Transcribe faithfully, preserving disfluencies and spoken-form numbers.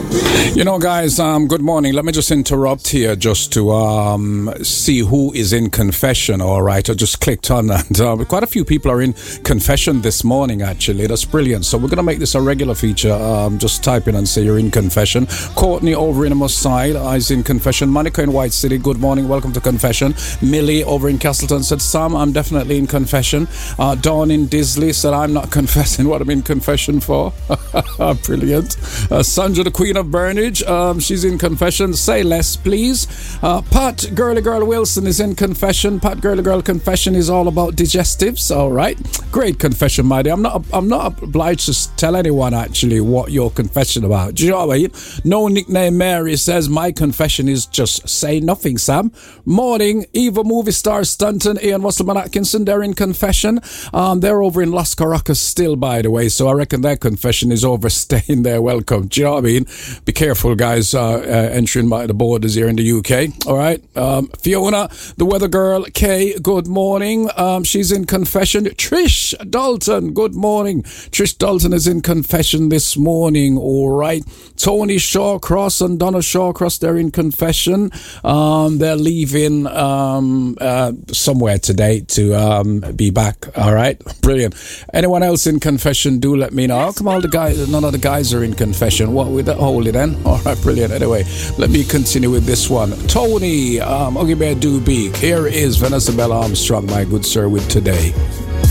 You know, guys, um, good morning. Let me just interrupt here just to um, see who is in confession, all right? I just clicked on that. Uh, quite a few people are in confession this morning, actually. That's brilliant. So we're going to make this a regular feature. Um, just type in and say you're in confession. Courtney over in Mosside uh, is in confession. Monica in White City, good morning. Welcome to confession. Millie over in Castleton said, Sam, I'm definitely in confession. Uh, Dawn in Disley said, I'm not confessing. What I'm in confession for. Brilliant. Uh, Sandra, the Queen of Burnage, um, she's in confession. Say less, please. Uh, Pat Girly Girl Wilson is in confession. Pat Girly Girl confession is all about digestives. All right, great confession, my dear. I'm not. I'm not obliged to tell anyone actually what your confession about. Do you know what I mean? No nickname Mary says my confession is just say nothing. Sam. Morning, Eva movie star Stanton, Ian Wasserman Atkinson. They're in confession. Um, they're over in Las Caracas still, by the way. So I reckon their confession is over. Staying there. Welcome. Do you know what I mean? Be careful, guys, uh, uh, entering by the borders here in the U K. All right. Um, Fiona, the weather girl. Kay, good morning. Um, she's in confession. Trish Dalton, good morning. Trish Dalton is in confession this morning. All right. Tony Shawcross and Donna Shawcross, they're in confession. Um, they're leaving um, uh, somewhere today to um, be back. All right. Brilliant. Anyone else in confession, do let me know. How come all the guys, none of the guys are in confession? What with that? Hold it then. All right, brilliant. Anyway, let me continue with this one. Tony, um, Oggy Bear Do Beak. Here is Vanessa Bell Armstrong, my good sir, with Today.